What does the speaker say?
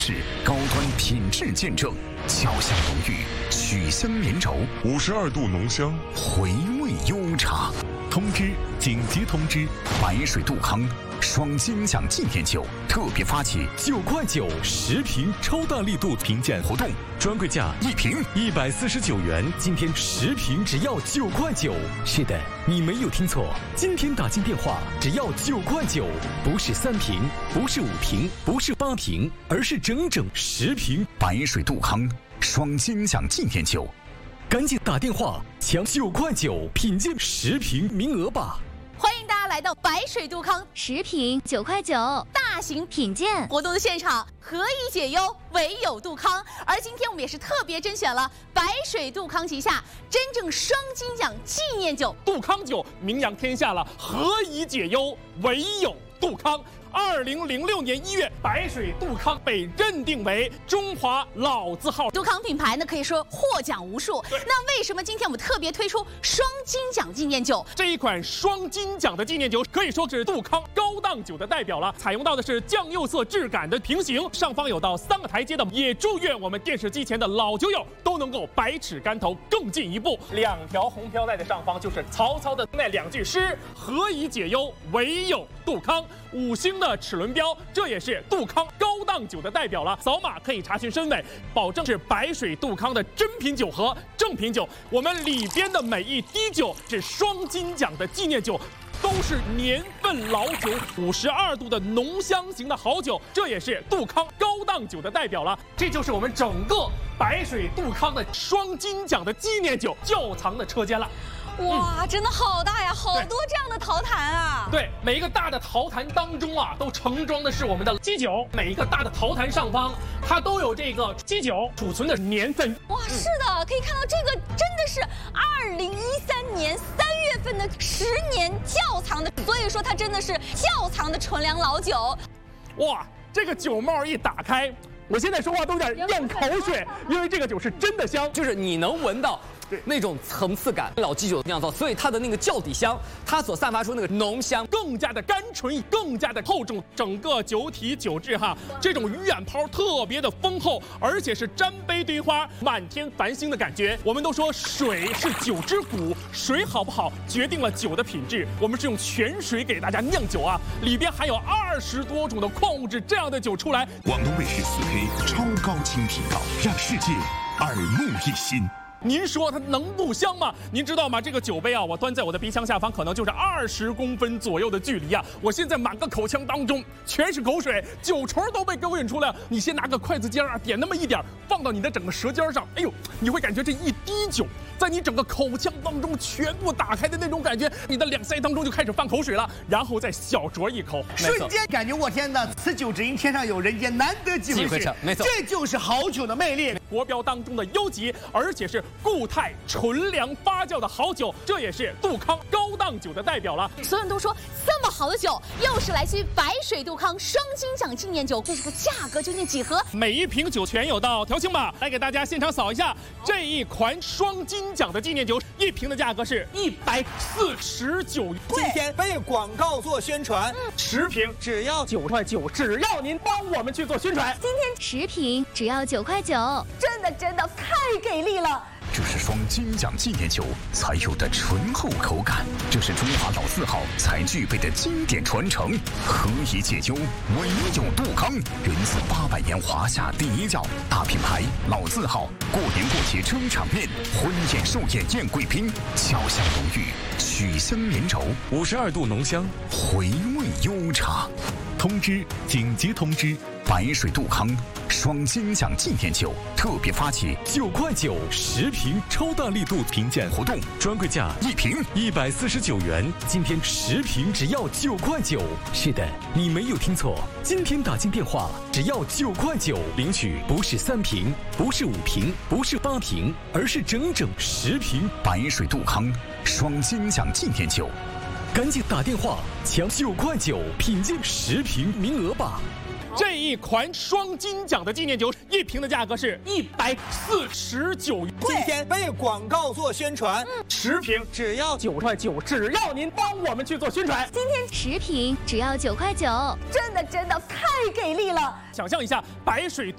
是高端品质见证，焦香浓郁，曲香绵柔 ，52度浓香， 回味悠长。通知，紧急通知！白水杜康双金奖纪念酒特别发起9块910瓶超大力度评鉴活动，专柜价1瓶149元，今天10瓶只要9块9。是的，你没有听错，今天打进电话只要9块9，不是3瓶，不是5瓶，不是8瓶，而是整整10瓶白水杜康双金奖纪念酒。赶紧打电话抢9块9品鉴10瓶名额吧！ 欢迎大家来到白水杜康 10瓶9块9 大型品鉴活动的现场，何以解忧，唯有杜康。而今天我们也是特别甄选了白水杜康旗下真正双金奖纪念酒。 杜康酒名扬天下了，何以解忧，唯有杜康。2006年1月，白水杜康被认定为中华老字号。 杜康品牌呢，可以说获奖无数。那为什么今天我们特别推出双金奖纪念酒？ 这一款双金奖的纪念酒可以说是杜康高档酒的代表了，采用到的是酱釉色质感的瓶型，上方有到3个台阶的。也祝愿我们电视机前的老酒友都能够百尺竿头更进一步。2条红飘带的上方就是曹操的那2句诗：何以解忧，唯有杜康。5星的齿轮标，这也是杜康高档酒的代表了。扫码可以查询身份，保证是白水杜康的真品酒和正品酒。我们里边的每一滴酒是双金奖的纪念酒，都是年份老酒，52度的浓香型的好酒，这也是杜康高档酒的代表了。这就是我们整个白水杜康的双金奖的纪念酒窖藏的车间了。 哇，真的好大呀，好多这样的陶坛啊！ 对，每一个大的陶坛当中啊，都盛装的是我们的基酒。每一个大的陶坛上方，它都有这个基酒储存的年份。 哇，是的，可以看到这个真的是2013年3月份的10年窖藏的，所以说它真的是窖藏的纯粮老酒。 哇，这个酒帽一打开，我现在说话都有点咽口水，因为这个酒是真的香， 就是你能闻到那种层次感，老基酒酿造，所以它的那个窖底香，它所散发出那个浓香， 更加的甘醇，更加的厚重。整个酒体酒质哈，这种鱼眼泡特别的丰厚，而且是沾杯堆花，满天繁星的感觉。我们都说水是酒之骨，水好不好决定了酒的品质。我们是用泉水给大家酿酒啊，里边含有20多种的矿物质，这样的酒出来。 广东卫视4K 超高清频道，让世界耳目一新。 您说它能不香吗？您知道吗？这个酒杯啊，我端在我的鼻腔下方，可能就是20公分左右的距离啊。我现在满个口腔当中全是口水，酒唇都被勾引出来了。你先拿个筷子尖啊，点那么一点，放到你的整个舌尖上，哎呦，你会感觉这一滴酒在你整个口腔当中全部打开的那种感觉，你的两腮当中就开始泛口水了，然后再小酌一口， 瞬间感觉我天哪，此酒只应天上有人间，难得几回尝， 没错， 这就是好酒的魅力。 国标当中的优级，而且是固态纯粮发酵的好酒，这也是杜康高档酒的代表了。 所有人都说这么好的酒，又是来自于白水杜康双金奖纪念酒，这是个价格究竟几何？ 每一瓶酒全有到调清码，来给大家现场扫一下。这一款双金奖的纪念酒，一瓶的价格是149元。 今天为广告做宣传 ，10瓶只要 9块9，只要您帮我们去做宣传。 今天10瓶只要9块9， 真的太给力了！ 这是双金奖纪念酒才有的醇厚口感，这是中华老字号才具备的经典传承。何以解忧，唯有杜康。源自800年华夏第一窖，大品牌老字号，过年过节撑场面，婚宴寿宴宴贵宾，焦香浓郁，曲香绵柔 ，52度浓香， 回味悠长。通知，紧急通知！白水杜康双金奖纪念酒特别发起9块9 10瓶超大力度评鉴活动，专柜价1瓶149元，今天10瓶只要9块9。是的，你没有听错，今天打进电话只要9块9，领取不是3瓶，不是5瓶，不是8瓶，而是整整10瓶白水杜康双金奖纪念酒。赶紧打电话抢9块9品鉴10瓶名额吧！ 这一款双金奖的纪念酒，一瓶的价格是149元。 今天为广告做宣传 ，10瓶只要 9块9，只要您帮我们去做宣传。 今天10瓶只要9块9， 真的太给力了！ 想象一下，白水